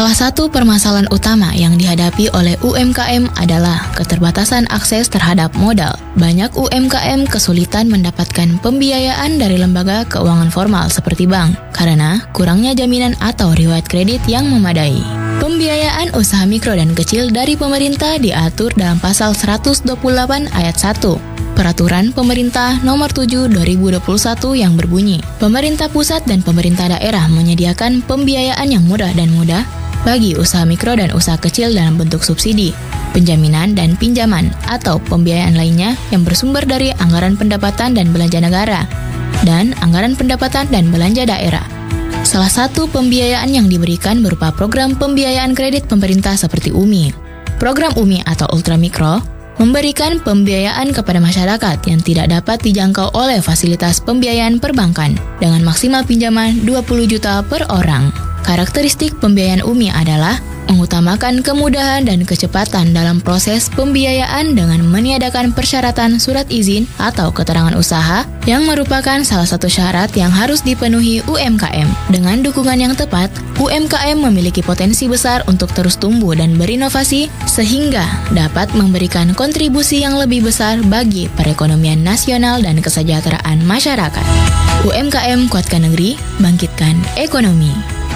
Salah satu permasalahan utama yang dihadapi oleh UMKM adalah keterbatasan akses terhadap modal. Banyak UMKM kesulitan mendapatkan pembiayaan dari lembaga keuangan formal seperti bank karena kurangnya jaminan atau riwayat kredit yang memadai. Pembiayaan usaha mikro dan kecil dari pemerintah diatur dalam pasal 128 ayat 1. Peraturan Pemerintah Nomor 7 2021 yang berbunyi, pemerintah pusat dan pemerintah daerah menyediakan pembiayaan yang murah dan mudah bagi usaha mikro dan usaha kecil dalam bentuk subsidi, penjaminan dan pinjaman atau pembiayaan lainnya yang bersumber dari anggaran pendapatan dan belanja negara dan anggaran pendapatan dan belanja daerah. Salah satu pembiayaan yang diberikan berupa program pembiayaan kredit pemerintah seperti UMI. Program UMI atau Ultramikro memberikan pembiayaan kepada masyarakat yang tidak dapat dijangkau oleh fasilitas pembiayaan perbankan dengan maksimal pinjaman 20 juta per orang. Karakteristik pembiayaan UMI adalah mengutamakan kemudahan dan kecepatan dalam proses pembiayaan dengan meniadakan persyaratan surat izin atau keterangan usaha yang merupakan salah satu syarat yang harus dipenuhi UMKM. Dengan dukungan yang tepat, UMKM memiliki potensi besar untuk terus tumbuh dan berinovasi sehingga dapat memberikan kontribusi yang lebih besar bagi perekonomian nasional dan kesejahteraan masyarakat. UMKM kuatkan negeri, bangkitkan ekonomi.